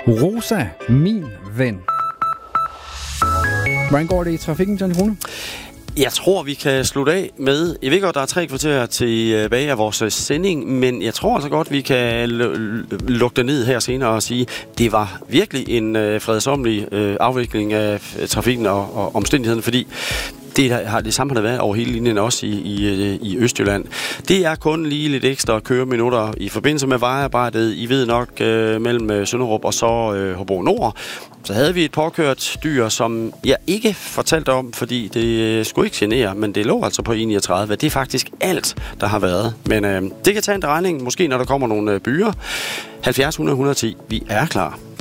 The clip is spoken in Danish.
Rosa, min ven. Hvordan går det i trafikken, Johnny Rune? Jeg tror, vi kan slutte af med... Jeg ved godt, der er 3 kvarter tilbage af vores sending, men jeg tror altså godt, vi kan lukke det ned her senere og sige, det var virkelig en fredsommelig afvikling af trafikken og omstændighederne, fordi det samme har der været over hele linjen også i Østjylland. Det er kun lige lidt ekstra køreminutter i forbindelse med vejarbejdet. I ved nok mellem Sønderup og så Hobro Nord. Så havde vi et påkørt dyr, som jeg ikke fortalte om, fordi det skulle ikke genere, men det lå altså på 39. Det er faktisk alt, der har været. Men det kan tage en drejning, måske når der kommer nogle byer. 70 100 110. Vi er klar.